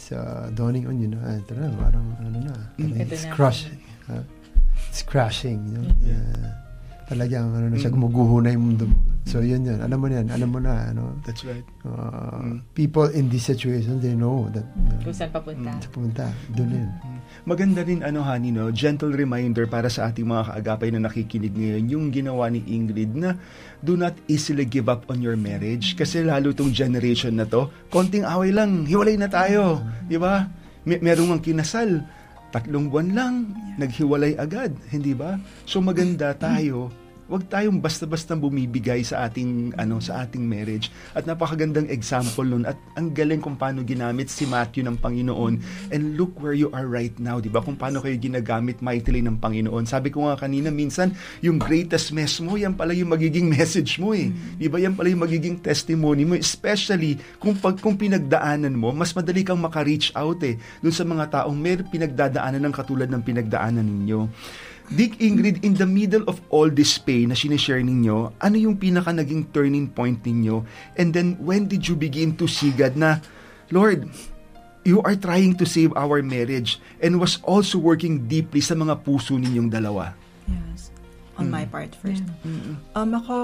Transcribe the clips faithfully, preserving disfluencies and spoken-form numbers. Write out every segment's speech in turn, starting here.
it's uh, dawning on you na, ah, ito na, parang, ano na, parang Ito it's na. crush, uh, it's crashing, you know, Mhm. yeah. Talagang, ano na siya, Mm. gumuguho na yung mundo mo. So, yun yun, alam mo na yan, alam mo na, ano, That's right. uh, Mm. people in this situation, they know that, uh, Kung saan papunta. sa pumunta, doon yun. Maganda rin ano honey no, gentle reminder para sa ating mga kaagapay na nakikinig ngayon yung ginawa ni Ingrid na do not easily give up on your marriage kasi lalo tong generation na to, konting away lang, hiwalay na tayo, di ba? May merong ang kinasal, tatlong buwan lang, naghiwalay agad, hindi ba? So maganda tayo, wag tayong basta-basta bumibigay sa ating ano sa ating marriage. At napakagandang example nun at ang galing kung paano ginamit si Matthew ng Panginoon. And look where you are right now, 'di ba? Kung paano kayo ginagamit mightily ng Panginoon. Sabi ko nga kanina, minsan yung greatest mess mo, yan pala yung magiging message mo eh. 'Di ba? Yan pala yung magiging testimony mo, especially kung pag kung pinagdaanan mo, mas madali kang maka-reach out eh dun sa mga taong may pinagdadaanan ng katulad ng pinagdaanan ninyo. Dick, Ingrid, in the middle of all this pain na sinishare ninyo, ano yung pinaka naging turning point ninyo? And then, when did you begin to see God na, Lord, you are trying to save our marriage and was also working deeply sa mga puso ninyong dalawa? Yes. On Mm. my part first. Mm-mm. Um, ako,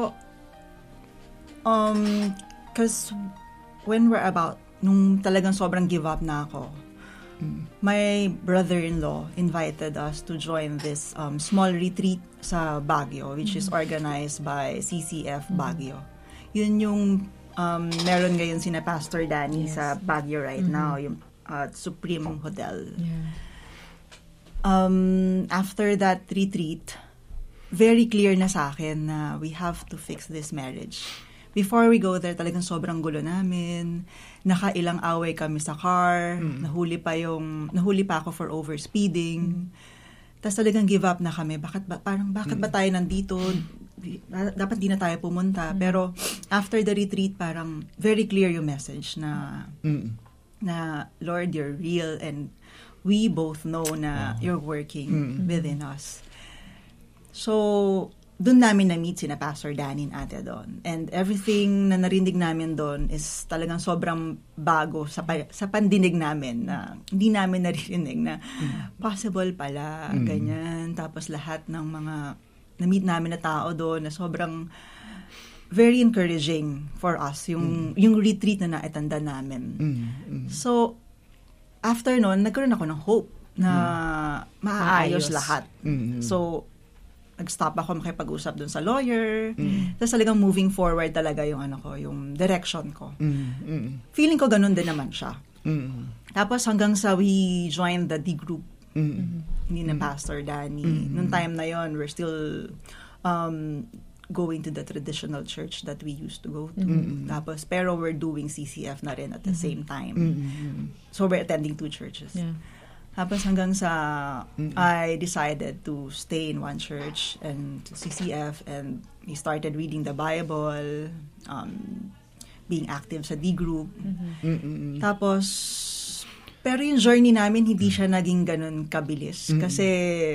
um, cause when we're about, nung talagang sobrang give up na ako, my brother-in-law invited us to join this um, small retreat sa Baguio, which is organized by C C F Baguio. Yun yung um, meron ngayon sina Pastor Danny Yes. sa Baguio right Mhm. now, yung uh, Supreme Hotel. Yeah. Um, after that retreat, very clear na sa akin na we have to fix this marriage. Before we go there, talagang sobrang gulo namin. Nakailang away kami sa car. Mm. Nahuli pa yung nahuli pa ako for overspeeding. Tapos talagang give up na kami. Bakit ba, parang bakit ba tayo nandito? Di- Dapat di na tayo pumunta. Pero after the retreat, parang very clear yung message na Mm. na Lord, you're real and we both know na you're working Mm. within us. So, doon namin na-meet sina Pastor Danny and Ate Don. And everything na narinig namin doon is talagang sobrang bago sa, pa- sa pandinig namin na hindi namin naririnig na possible pala, Mm. ganyan. Tapos lahat ng mga na-meet namin na tao doon na sobrang very encouraging for us yung yung retreat na naitanda namin. Mm. Mm. So, after nun, nagkaroon ako ng hope na maaayos Maayos. lahat. Mm. So, nag-stop ako makipag-usap dun sa lawyer. Mm. Tapos talagang moving forward talaga yung ano ko, yung direction ko. Mm. Mm. Feeling ko ganun din naman siya. Mm. Tapos hanggang sa we joined the D group, Mm. hindi na Pastor Danny. Mm. Nung time na yon, we're still um, going to the traditional church that we used to go to. Mm. Tapos, pero we're doing C C F na rin at the same time. Mm. So, we're attending two churches. Yeah. Tapos hanggang sa Mm. I decided to stay in one church and C C F, and we started reading the Bible, um, being active sa D group. Mm. Tapos, pero yung journey namin hindi siya naging ganun kabilis. Mm. Kasi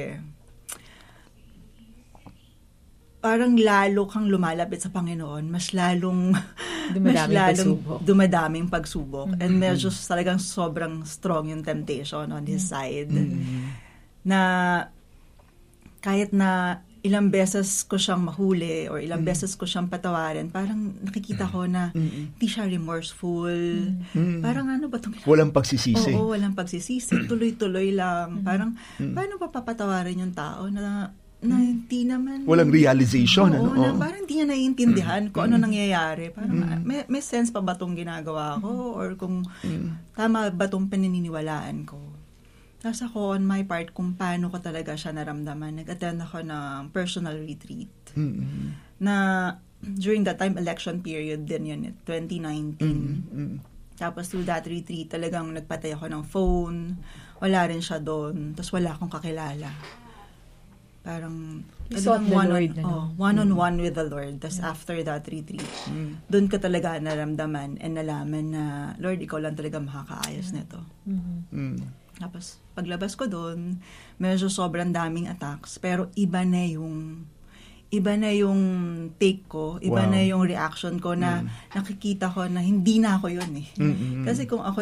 parang lalo kang lumalapit sa Panginoon, mas lalong mas Dumadaming lalong pagsubok. dumadaming pagsubok. Mm-hmm. And medyo talagang sobrang strong yung temptation on his side. Mm. Na kahit na ilang beses ko siyang mahuli or ilang beses ko siyang patawarin, parang nakikita ko na Mm. hindi siya remorseful. Mm. Parang ano ba itong Walang pagsisisi. Oo, walang pagsisisi. Tuloy-tuloy lang. Parang, Mm. paano pa papatawarin yung tao na, na hindi naman... Walang realization. Oo, ano? na Oo. parang hindi niya naiintindihan kung ano Mm. nangyayari. Parang, Mm. may, may sense pa ba itong ginagawa ko? Or kung Mm. tama ba itong paniniwalaan ko? Tapos ako, on my part, kung paano ko talaga siya naramdaman, nag-attend ako ng personal retreat. Mm. Na during that time, election period din yun, eh, twenty nineteen. Mm. Tapos through that retreat, talagang nagpatay ako ng phone. Wala rin siya doon. Tapos wala akong kakilala. Parang, You sought the one Lord, on, ano? oh, one-on-one with the Lord. Tapos after that retreat, Mm. doon ko talaga naramdaman and nalaman na, Lord, ikaw lang talaga makakaayos nito. Mhm. Mm. Tapos, paglabas ko doon, medyo sobrang daming attacks. Pero iba na yung iba na yung take ko, iba Wow. na yung reaction ko na Mm. nakikita ko na hindi na ako yun eh. Mm-mm. Kasi kung ako